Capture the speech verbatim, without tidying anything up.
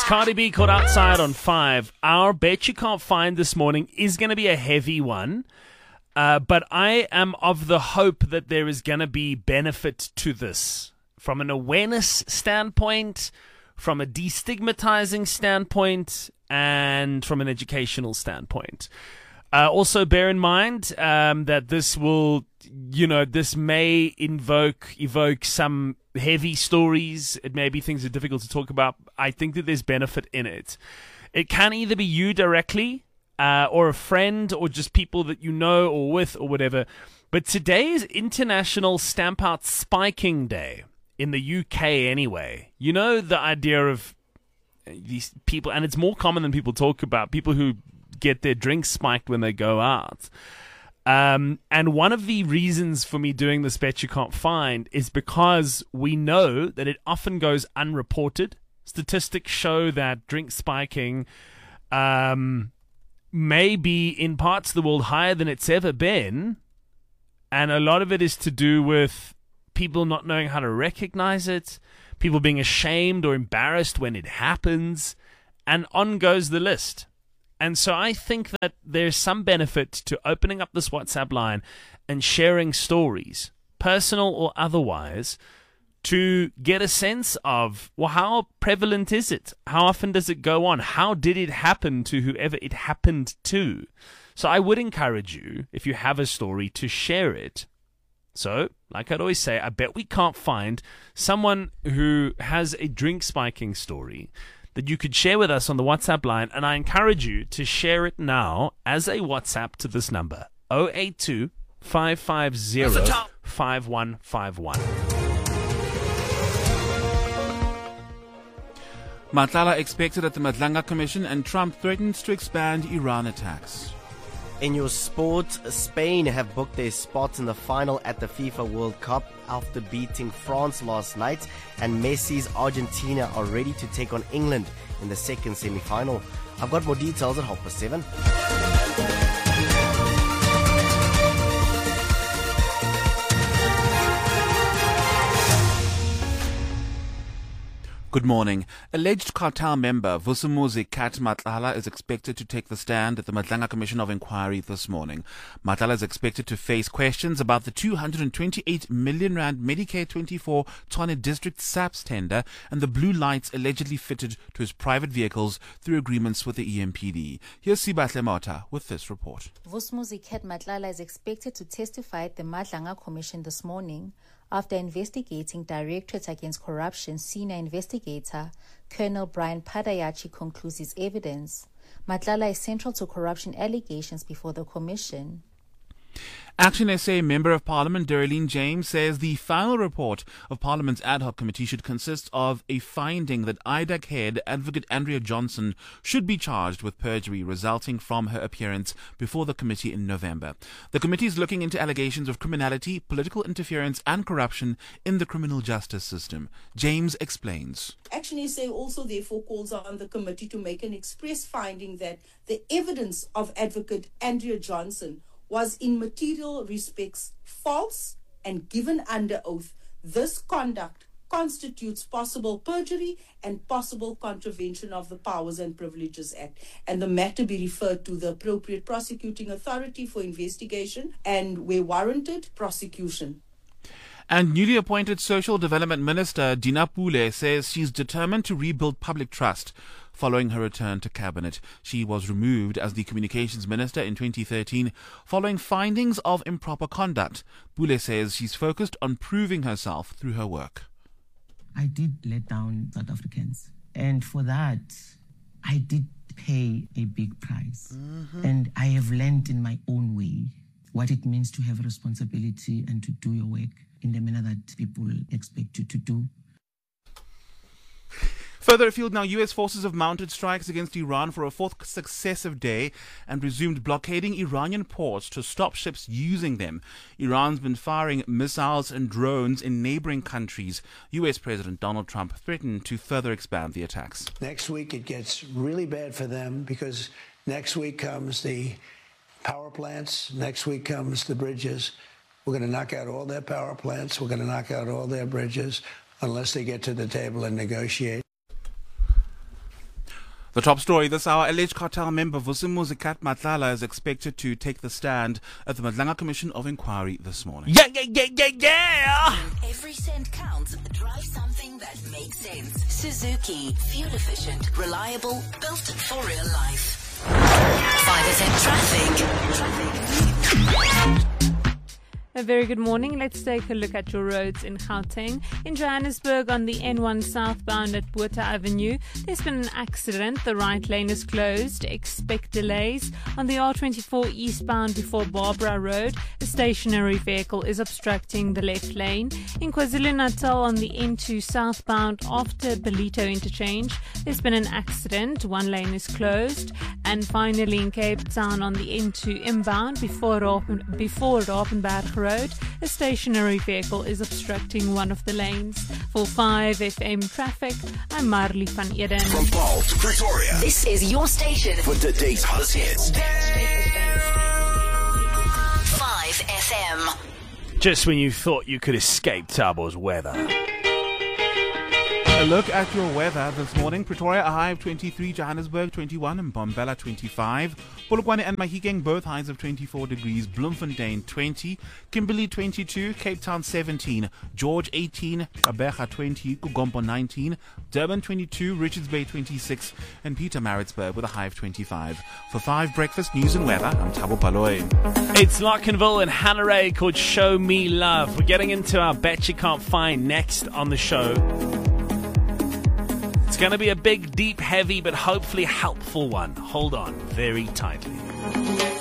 It's Cardi B called Outside on five. Our Bet You Can't Find this morning is going to be a heavy one. Uh, but I am of the hope that there is going to be benefit to this. From an awareness standpoint, from a destigmatizing standpoint, and from an educational standpoint. Uh, also, bear in mind um, that this will, you know, this may invoke, evoke some heavy stories. It may be things that are difficult to talk about. I think that there's benefit in it. It can either be you directly, uh, or a friend, or just people that you know or with or whatever. But today is International Stamp Out Spiking Day, in the U K anyway. You know, the idea of these people, and it's more common than people talk about, people who get their drinks spiked when they go out. Um, and one of the reasons for me doing this Bet You Can't Find is because we know that it often goes unreported. Statistics show that drink spiking um, may be in parts of the world higher than it's ever been. And a lot of it is to do with people not knowing how to recognize it, people being ashamed or embarrassed when it happens, and on goes the list. And so I think that there's some benefit to opening up this WhatsApp line and sharing stories, personal or otherwise, to get a sense of, well, how prevalent is it? How often does it go on? How did it happen to whoever it happened to? So I would encourage you, if you have a story, to share it. So, like I'd always say, I bet we can't find someone who has a drink spiking story that you could share with us on the WhatsApp line, and I encourage you to share it now as a WhatsApp to this number, zero eight two, five five zero, five one five one. Matlala expected at the Madlanga Commission, and Trump threatens to expand Iran attacks. In your sport, Spain have booked their spots in the final at the FIFA World Cup after beating France last night, and Messi's Argentina are ready to take on England in the second semi-final. I've got more details at half past seven. Good morning. Alleged cartel member Vusumuzi Kat Matlala is expected to take the stand at the Madlanga Commission of Inquiry this morning. Matlala is expected to face questions about the two hundred twenty-eight million rand Medicare twenty-four Tshwane District SAPS tender and the blue lights allegedly fitted to his private vehicles through agreements with the E M P D. Here's Sibahle Mota with this report. Vusumuzi Kat Matlala is expected to testify at the Madlanga Commission this morning after investigating Directorate Against Corruption senior investigator Colonel Brian Padayachi concludes his evidence. Matlala is central to corruption allegations before the commission. Action S A Member of Parliament Doreen James says the final report of Parliament's ad hoc committee should consist of a finding that I D A C head Advocate Andrea Johnson should be charged with perjury resulting from her appearance before the committee in November. The committee is looking into allegations of criminality, political interference and corruption in the criminal justice system. James explains. Action S A also therefore calls on the committee to make an express finding that the evidence of Advocate Andrea Johnson was in material respects false and given under oath. This conduct constitutes possible perjury and possible contravention of the Powers and Privileges Act, and the matter be referred to the appropriate prosecuting authority for investigation and, where warranted, prosecution. And newly appointed Social Development Minister Dina Pule says she's determined to rebuild public trust following her return to cabinet. She was removed as the Communications Minister in twenty thirteen following findings of improper conduct. Pule says she's focused on proving herself through her work. I did let down South Africans, and for that, I did pay a big price. Mm-hmm. And I have learned in my own way what it means to have responsibility and to do your work in the manner that people expect you to do. Further afield now, U S forces have mounted strikes against Iran for a fourth successive day and resumed blockading Iranian ports to stop ships using them. Iran's been firing missiles and drones in neighboring countries. U S President Donald Trump threatened to further expand the attacks. Next week it gets really bad for them because next week comes the power plants, next week comes the bridges. We're going to knock out all their power plants. We're going to knock out all their bridges unless they get to the table and negotiate. The top story this hour, alleged cartel member Vusimuzi Kat Matlala is expected to take the stand at the Madlanga Commission of Inquiry this morning. Yeah, yeah, yeah, yeah, yeah! Every cent counts. Drive something that makes sense. Suzuki. Fuel efficient, reliable, built for real life. five F M traffic. Traffic. A very good morning. Let's take a look at your roads in Gauteng. In Johannesburg on the N one southbound at Botha Avenue, there's been an accident. The right lane is closed. Expect delays. On the R twenty-four eastbound before Barbara Road, a stationary vehicle is obstructing the left lane. In KwaZulu-Natal on the N two southbound after Belito interchange, there's been an accident. One lane is closed. And finally in Cape Town on the N two inbound before Rapen, before Rapenberg Road, a stationary vehicle is obstructing one of the lanes. For five F M traffic, I'm Marley van Eden. From Paul to Pretoria, this is your station for today's hottest hits. five F M. Just when you thought you could escape Tabo's weather. A look at your weather this morning. Pretoria, a high of twenty-three, Johannesburg twenty-one, and Mbombela twenty-five. Polokwane and Mahikeng, both highs of twenty-four degrees. Bloemfontein twenty, Kimberley twenty-two, Cape Town seventeen, George eighteen, Gqeberha twenty, Kugombo nineteen, Durban twenty-two, Richards Bay twenty-six, and Pietermaritzburg with a high of twenty-five. For five Breakfast News and Weather, I'm Thabo Baloyi. It's Lockenville and Hannah Ray called Show Me Love. We're getting into our Bet You Can't Find next on the show. It's going to be a big, deep, heavy, but hopefully helpful one. Hold on very tightly.